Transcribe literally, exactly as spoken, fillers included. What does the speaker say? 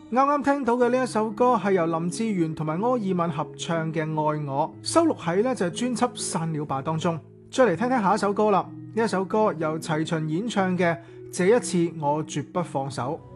啱啱聽到嘅呢一首歌係由林志炫同埋柯爾敏合唱嘅《愛我》，收錄喺呢就係專輯《散了吧》當中。再嚟聽聽下一首歌啦，呢一首歌由齊秦演唱嘅《這一次我絕不放手》。